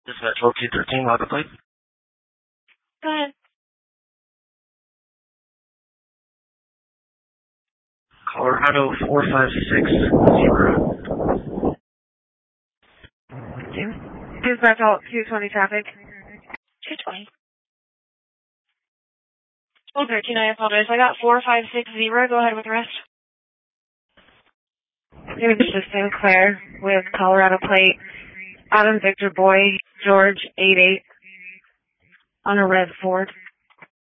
Dispatch 12-213, log the plate. Go ahead. Colorado 4560. Dispatch all 220 traffic. 220. 1213, I apologize. I got 4560. Go ahead with the rest. This is Sinclair with Colorado plate. Adam Victor Boy, George 88 on a red Ford.